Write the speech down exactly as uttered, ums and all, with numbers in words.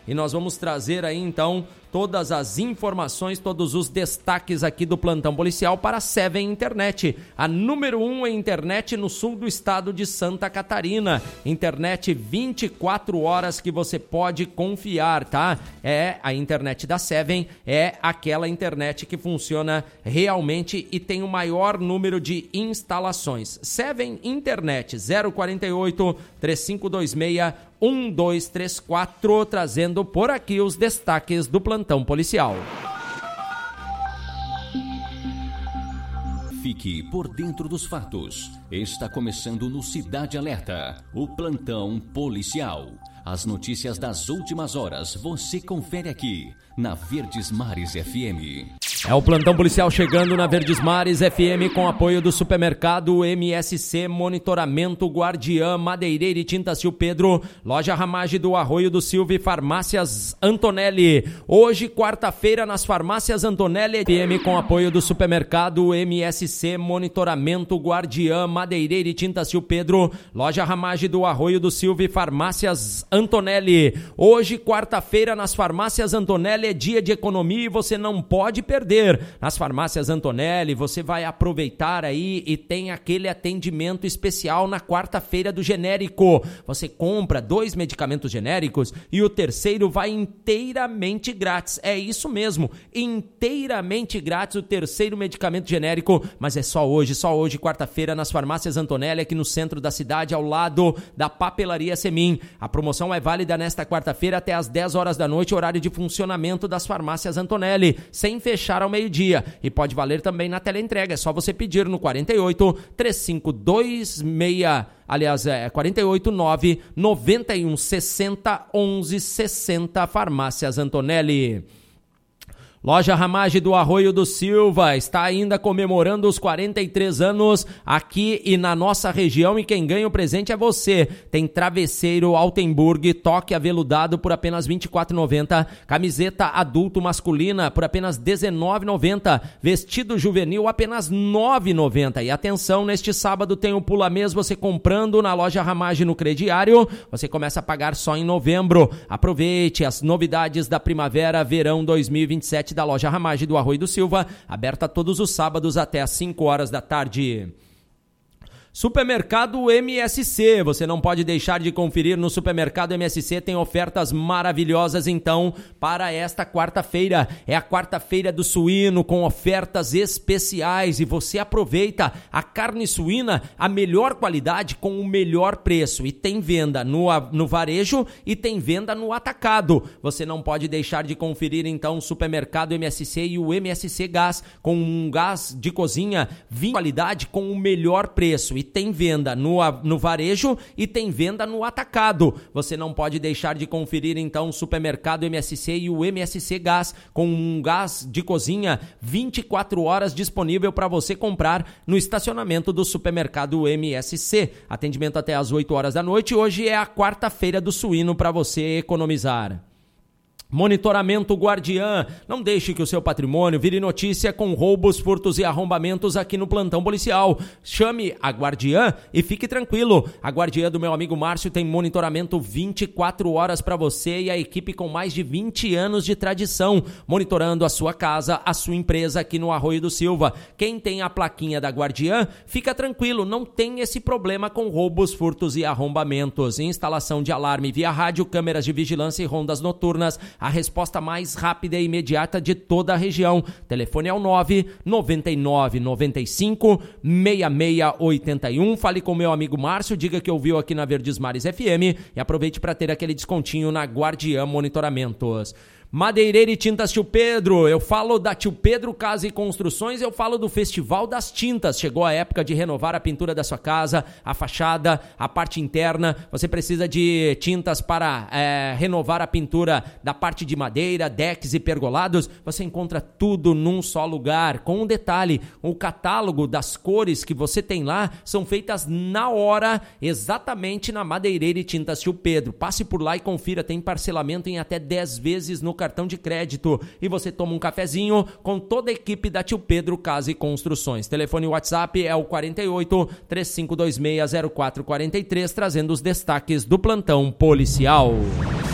e nós vamos trazer aí então todas as informações, todos os destaques aqui do plantão policial para a Seven Internet, a número um em internet no sul do estado de Santa Catarina. Internet vinte e quatro horas que você pode confiar, tá? É a internet da Seven, é aquela internet que funciona realmente e tem o maior número de instalações. Seven Internet, zero quarenta e oito, três cinco dois seis, um dois três quatro, trazendo por aqui os destaques do plantão policial. Fique por dentro dos fatos. Está começando no Cidade Alerta, o plantão policial. As notícias das últimas horas você confere aqui na Verdes Mares F M. É o plantão policial chegando na Verdes Mares F M com apoio do supermercado M S C, Monitoramento Guardiã, Madeireira e Tintas Tio Pedro, Loja Ramage do Arroio do Silva e Farmácias Antonelli. Hoje, quarta-feira, nas Farmácias Antonelli F M com apoio do supermercado M S C, Monitoramento Guardiã, Madeireira e Tintas Tio Pedro, Loja Ramage do Arroio do Silva e Farmácias Antonelli. Hoje, quarta-feira, nas Farmácias Antonelli é dia de economia e você não pode perder. Nas Farmácias Antonelli você vai aproveitar aí e tem aquele atendimento especial na quarta-feira do genérico. Você compra dois medicamentos genéricos e o terceiro vai inteiramente grátis. É isso mesmo, inteiramente grátis o terceiro medicamento genérico, mas é só hoje, só hoje, quarta-feira, nas Farmácias Antonelli, aqui no centro da cidade, ao lado da Papelaria Semin. A promoção é válida nesta quarta-feira até às dez horas da noite, horário de funcionamento das Farmácias Antonelli, sem fechar ao meio-dia, e pode valer também na teleentrega. É só você pedir no quarenta e oito, três cinco dois seis, aliás, é quarenta e oito, nove nove um sessenta, onze sessenta, Farmácias Antonelli. Loja Ramage do Arroio do Silva está ainda comemorando os quarenta e três anos aqui e na nossa região, e quem ganha o presente é você. Tem travesseiro Altenburg, toque aveludado por apenas vinte e quatro reais e noventa centavos, camiseta adulto masculina por apenas dezenove reais e noventa centavos, vestido juvenil apenas nove reais e noventa centavos. E atenção, neste sábado tem o Pula Mês, você comprando na Loja Ramage no crediário, você começa a pagar só em novembro. Aproveite as novidades da primavera, verão dois mil e vinte e sete da Loja Ramage do Arroio do Silva, aberta todos os sábados até às cinco horas da tarde. Supermercado M S C, você não pode deixar de conferir no Supermercado M S C, tem ofertas maravilhosas então para esta quarta-feira. É a quarta-feira do suíno com ofertas especiais e você aproveita a carne suína, a melhor qualidade com o melhor preço, e tem venda no, no varejo e tem venda no atacado. Você não pode deixar de conferir então o Supermercado M S C e o M S C Gás, com um gás de cozinha vinte qualidade com o melhor preço, e tem venda no, no varejo e tem venda no atacado. Você não pode deixar de conferir então o Supermercado M S C e o M S C Gás, com um gás de cozinha vinte e quatro horas disponível para você comprar no estacionamento do Supermercado M S C. Atendimento até às oito horas da noite. Hoje é a quarta-feira do suíno para você economizar. Monitoramento Guardiã, não deixe que o seu patrimônio vire notícia com roubos, furtos e arrombamentos aqui no plantão policial. Chame a Guardiã e fique tranquilo. A Guardiã do meu amigo Márcio tem monitoramento vinte e quatro horas para você e a equipe com mais de vinte anos de tradição, monitorando a sua casa, a sua empresa aqui no Arroio do Silva. Quem tem a plaquinha da Guardiã, fica tranquilo, não tem esse problema com roubos, furtos e arrombamentos. Instalação de alarme via rádio, câmeras de vigilância e rondas noturnas, a resposta mais rápida e imediata de toda a região. Telefone é o nove nove nove nove cinco seis seis oito um. Fale com meu amigo Márcio, diga que ouviu aqui na Verdes Mares F M e aproveite para ter aquele descontinho na Guardiã Monitoramentos. Madeireira e Tintas Tio Pedro, eu falo da Tio Pedro Casa e Construções, eu falo do Festival das Tintas. Chegou a época de renovar a pintura da sua casa, a fachada, a parte interna. Você precisa de tintas para é, renovar a pintura da parte de madeira, decks e pergolados. Você encontra tudo num só lugar, com um detalhe: o catálogo das cores que você tem lá são feitas na hora, exatamente na Madeireira e Tintas Tio Pedro. Passe por lá e confira, tem parcelamento em até dez vezes no cartão de crédito, e você toma um cafezinho com toda a equipe da Tio Pedro Casa e Construções. Telefone WhatsApp é o quarenta e oito, três cinco dois seis, zero quatro quatro três, trazendo os destaques do plantão policial.